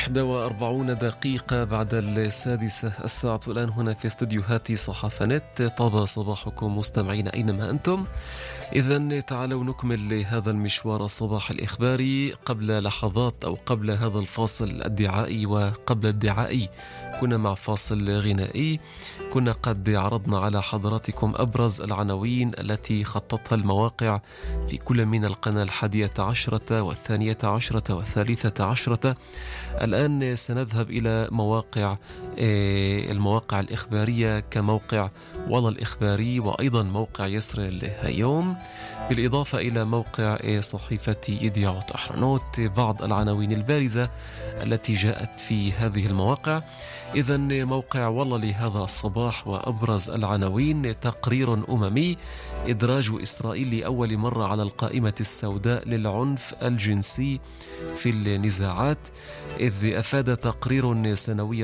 41 دقيقة بعد 6:00 الساعة الآن هنا في استديوهات صحافة نت. طاب صباحكم مستمعين أينما أنتم. إذن تعالوا نكمل هذا المشوار الصباح الإخباري. قبل لحظات أو قبل هذا الفاصل الدعائي وقبل الدعائي كنا مع فاصل غنائي. كنا قد عرضنا على حضراتكم أبرز العناوين التي خطتها المواقع في كل من القناة 11 و12 و13. الآن سنذهب إلى المواقع الإخبارية كموقع والله الإخباري، وأيضا موقع يسرى اليوم، بالإضافة إلى موقع صحيفة يديعوت أحرنوت. بعض العناوين البارزة التي جاءت في هذه المواقع. إذن موقع والله لهذا الصباح وأبرز العناوين: تقرير أممي: إدراج إسرائيل لأول مرة على القائمة السوداء للعنف الجنسي في النزاعات. إذ أفاد تقرير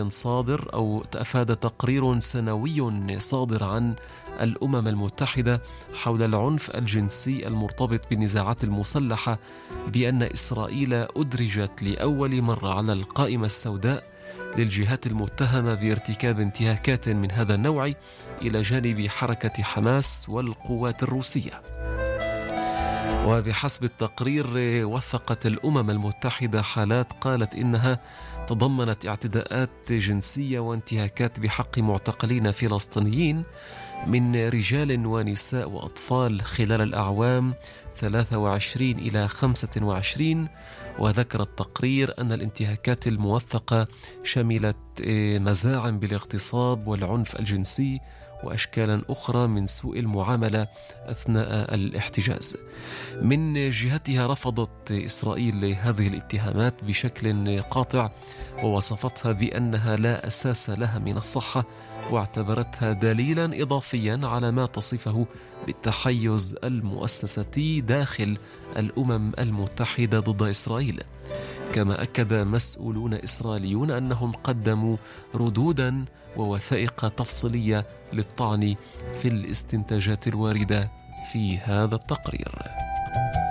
سنوي صادر عن الأمم المتحدة حول العنف الجنسي المرتبط بالنزاعات المسلحة بأن إسرائيل أدرجت لأول مرة على القائمة السوداء للجهات المتهمة بارتكاب انتهاكات من هذا النوع إلى جانب حركة حماس والقوات الروسية. وبحسب التقرير وثقت الأمم المتحدة حالات قالت إنها تضمنت اعتداءات جنسية وانتهاكات بحق معتقلين فلسطينيين من رجال ونساء وأطفال خلال الأعوام 23 إلى 25. وذكر التقرير أن الانتهاكات الموثقة شملت مزاعم بالاغتصاب والعنف الجنسي وأشكالا أخرى من سوء المعاملة أثناء الاحتجاز. من جهتها رفضت إسرائيل هذه الاتهامات بشكل قاطع، ووصفتها بأنها لا أساس لها من الصحة، واعتبرتها دليلا إضافيا على ما تصفه بالتحيز المؤسساتي داخل الأمم المتحدة ضد إسرائيل. كما أكد مسؤولون إسرائيليون أنهم قدموا ردودا ووثائق تفصيلية للطعن في الاستنتاجات الواردة في هذا التقرير.